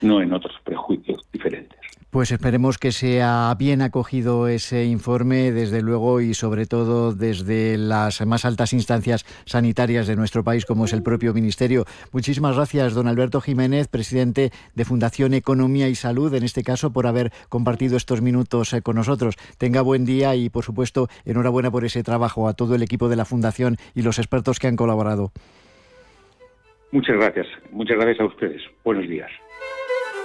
no en otros prejuicios diferentes. Pues esperemos que sea bien acogido ese informe, desde luego, y sobre todo desde las más altas instancias sanitarias de nuestro país, como es el propio Ministerio. Muchísimas gracias, don Alberto Jiménez, presidente de Fundación Economía y Salud, en este caso, por haber compartido estos minutos con nosotros. Tenga buen día y, por supuesto, enhorabuena por ese trabajo a todo el equipo de la Fundación y los expertos que han colaborado. Muchas gracias a ustedes. Buenos días.